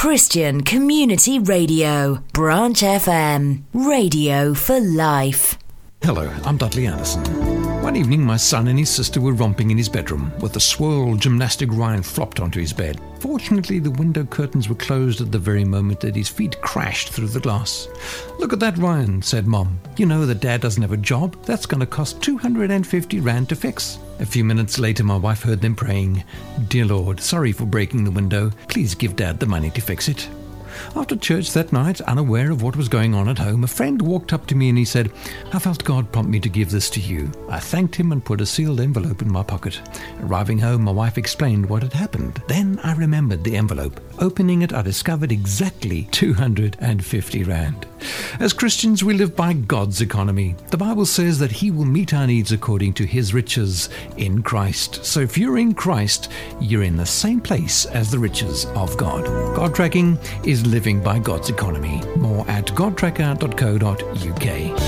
Christian Community Radio, Branch FM, radio for life. Hello, I'm Dudley Anderson. One evening, my son and his sister were romping in his bedroom, with the swirl gymnastic Ryan flopped onto his bed. Fortunately, the window curtains were closed at the very moment that his feet crashed through the glass. "Look at that, Ryan," said Mom. "You know that Dad doesn't have a job. That's going to cost 250 Rand to fix." A few minutes later, my wife heard them praying, "Dear Lord, sorry for breaking the window. Please give Dad the money to fix it." After church that night, unaware of what was going on at home, a friend walked up to me and he said, "I felt God prompt me to give this to you." I thanked him and put a sealed envelope in my pocket. Arriving home, my wife explained what had happened. Then I remembered the envelope. Opening it, I discovered exactly 250 Rand. As Christians, we live by God's economy. The Bible says that He will meet our needs according to His riches in Christ. So if you're in Christ, you're in the same place as the riches of God. God tracking is living by God's economy. More at godtracker.co.uk.